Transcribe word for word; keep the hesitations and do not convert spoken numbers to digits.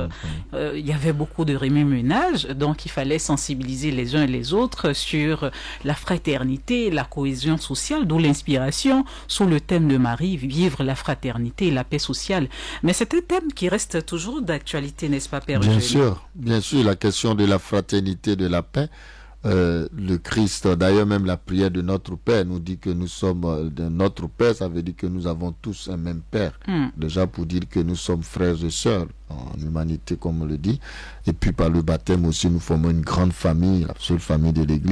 euh, euh, il y avait beaucoup de remue-ménage, donc il fallait sensibiliser les uns et les autres sur la fraternité, la cohésion sociale, d'où l'inspiration sous le thème de Marie, vivre la fraternité et la paix sociale. Mais c'est un thème qui reste toujours d'actualité, n'est-ce pas, Père Eugène? Bien sûr, bien sûr, la question de la fraternité, de la paix. Euh, le Christ, d'ailleurs même la prière de notre Père nous dit que nous sommes euh, de notre Père, ça veut dire que nous avons tous un même Père. Mm. Déjà pour dire que nous sommes frères et sœurs en humanité, comme on le dit. Et puis par le baptême aussi, nous formons une grande famille, la seule famille de l'Église.